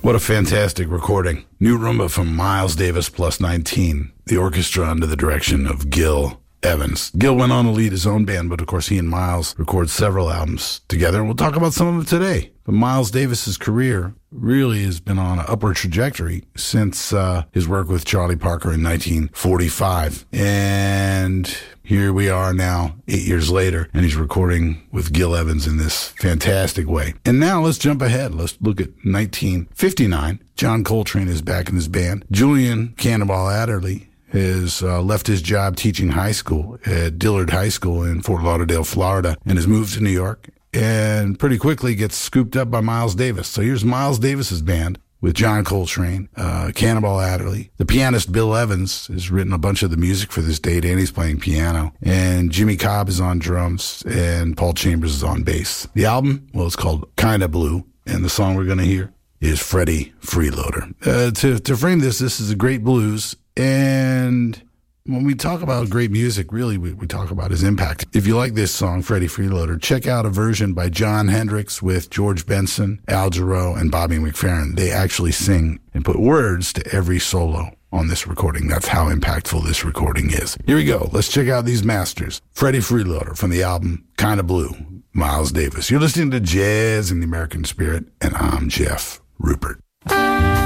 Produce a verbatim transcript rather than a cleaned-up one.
What a fantastic recording. New Rumba from Miles Davis plus nineteen. The orchestra under the direction of Gil Evans. Gil went on to lead his own band, but of course he and Miles recorded several albums together, and we'll talk about some of them today. But Miles Davis's career really has been on an upward trajectory since uh, his work with Charlie Parker in nineteen forty-five. And here we are now, eight years later, and he's recording with Gil Evans in this fantastic way. And now let's jump ahead. Let's look at nineteen fifty-nine. John Coltrane is back in his band. Julian Cannonball Adderley has uh, left his job teaching high school at Dillard High School in Fort Lauderdale, Florida, and has moved to New York, and pretty quickly gets scooped up by Miles Davis. So here's Miles Davis's band with John Coltrane, uh, Cannonball Adderley. The pianist Bill Evans has written a bunch of the music for this date, and he's playing piano. And Jimmy Cobb is on drums, and Paul Chambers is on bass. The album, well, it's called Kinda Blue, and the song we're going to hear is Freddie Freeloader. Uh, to, to frame this, this is a great blues, and when we talk about great music, really we, we talk about his impact. If you like this song, Freddie Freeloader, check out a version by John Hendricks with George Benson, Al Jarreau, and Bobby McFerrin. They actually sing and put words to every solo on this recording. That's how impactful this recording is. Here we go. Let's check out these masters. Freddie Freeloader from the album Kinda Blue, Miles Davis. You're listening to Jazz in the American Spirit, and I'm Jeff Rupert.